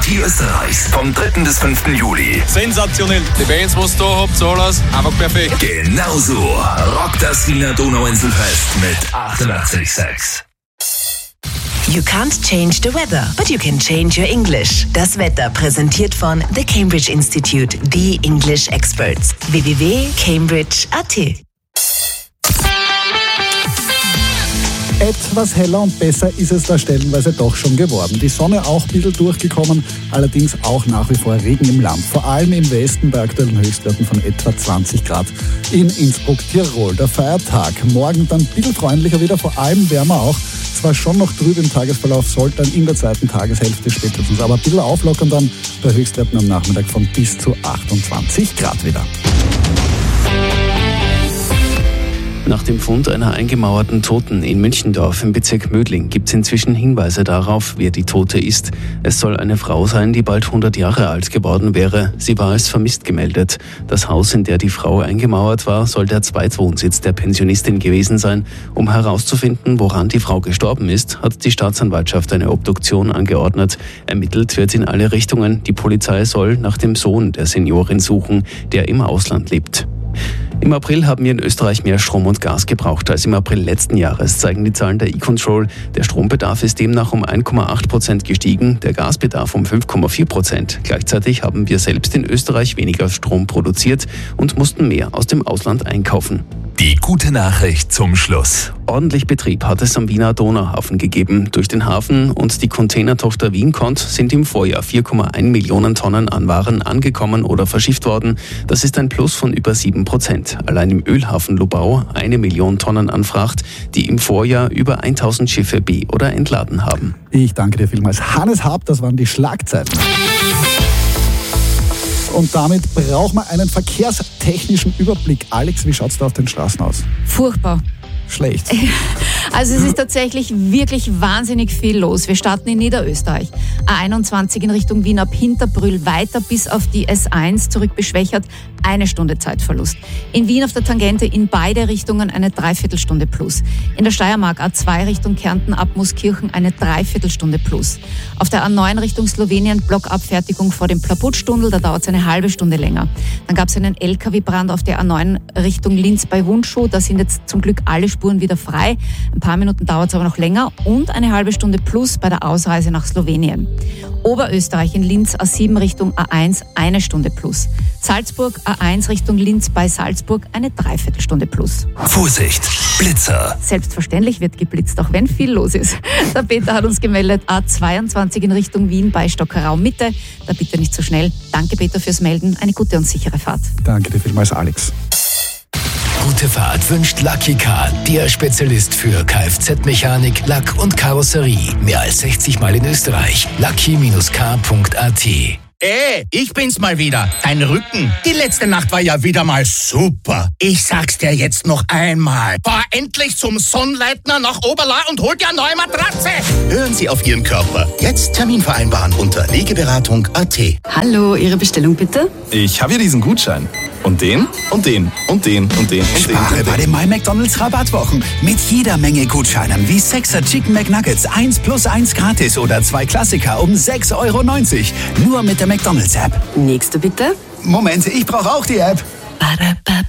Partie Österreichs vom 3. bis 5. Juli. Sensationell. Die Bands, die ihr da habt, alles einfach perfekt. Genauso rockt das Wiener Donauinselfest mit 88,6. You can't change the weather, but you can change your English. Das Wetter präsentiert von The Cambridge Institute, the English Experts. www.cambridge.at. Etwas heller und besser ist es da stellenweise doch schon geworden. Die Sonne auch ein bisschen durchgekommen, allerdings auch nach wie vor Regen im Land. Vor allem im Westen bei aktuellen Höchstwerten von etwa 20 Grad in Innsbruck, Tirol. Der Feiertag morgen dann ein bisschen freundlicher wieder, vor allem wärmer auch. Zwar schon noch trüb im Tagesverlauf, sollte dann in der zweiten Tageshälfte spätestens, aber ein bisschen auflockern dann bei Höchstwerten am Nachmittag von bis zu 28 Grad wieder. Nach dem Fund einer eingemauerten Toten in Münchendorf im Bezirk Mödling gibt es inzwischen Hinweise darauf, wer die Tote ist. Es soll eine Frau sein, die bald 100 Jahre alt geworden wäre. Sie war als vermisst gemeldet. Das Haus, in der die Frau eingemauert war, soll der Zweitwohnsitz der Pensionistin gewesen sein. Um herauszufinden, woran die Frau gestorben ist, hat die Staatsanwaltschaft eine Obduktion angeordnet. Ermittelt wird in alle Richtungen. Die Polizei soll nach dem Sohn der Seniorin suchen, der im Ausland lebt. Im April haben wir in Österreich mehr Strom und Gas gebraucht als im April letzten Jahres, zeigen die Zahlen der E-Control. Der Strombedarf ist demnach um 1,8% gestiegen, der Gasbedarf um 5,4%. Gleichzeitig haben wir selbst in Österreich weniger Strom produziert und mussten mehr aus dem Ausland einkaufen. Die gute Nachricht zum Schluss. Ordentlich Betrieb hat es am Wiener Donauhafen gegeben. Durch den Hafen und die Containertochter Wiencont sind im Vorjahr 4,1 Millionen Tonnen an Waren angekommen oder verschifft worden. Das ist ein Plus von über 7%. Allein im Ölhafen Lubau 1 Million Tonnen an Fracht, die im Vorjahr über 1000 Schiffe be- oder entladen haben. Ich danke dir vielmals. Hannes Hab, das waren die Schlagzeilen. Und damit brauchen wir einen verkehrstechnischen Überblick. Alex, wie schaut es da auf den Straßen aus? Furchtbar. Schlecht. Also es ist tatsächlich wirklich wahnsinnig viel los. Wir starten in Niederösterreich. A21 in Richtung Wien ab Hinterbrühl weiter bis auf die S1 zurück beschwächert. 1 Stunde Zeitverlust. In Wien auf der Tangente in beide Richtungen eine Dreiviertelstunde plus. In der Steiermark A2 Richtung Kärnten ab Mooskirchen eine Dreiviertelstunde plus. Auf der A9 Richtung Slowenien Blockabfertigung vor dem Plaputstunnel, da dauert es eine halbe Stunde länger. Dann gab es einen LKW-Brand auf der A9 Richtung Linz bei Wundschuh. Da sind jetzt zum Glück alle Spuren wieder frei. Ein paar Minuten dauert es aber noch länger und eine halbe Stunde plus bei der Ausreise nach Slowenien. Oberösterreich in Linz A7 Richtung A1 1 Stunde plus. Salzburg A1 Richtung Linz bei Salzburg eine Dreiviertelstunde plus. Vorsicht, Blitzer. Selbstverständlich wird geblitzt, auch wenn viel los ist. Der Peter hat uns gemeldet, A22 in Richtung Wien bei Stockerau Mitte. Da bitte nicht so schnell. Danke Peter fürs Melden. Eine gute und sichere Fahrt. Danke dir vielmals, Alex. Gute Fahrt wünscht Lucky Car, der Spezialist für Kfz-Mechanik, Lack und Karosserie. Mehr als 60 Mal in Österreich. lucky-car.at. Ich bin's mal wieder, dein Rücken. Die letzte Nacht war ja wieder mal super. Ich sag's dir jetzt noch einmal. Fahr endlich zum Sonnleitner nach Oberla und hol dir eine neue Matratze. Hören Sie auf Ihren Körper. Jetzt Termin vereinbaren unter Legeberatung.at. Hallo, Ihre Bestellung bitte? Ich habe hier diesen Gutschein. Und den, und den, und den, und den, und Spare bei den My McDonald's Rabattwochen. Mit jeder Menge Gutscheinen wie 6er Chicken McNuggets 1 plus 1 gratis oder 2 Klassiker um 6,90 €. Nur mit der McDonald's App. Nächste bitte. Moment, ich brauche auch die App.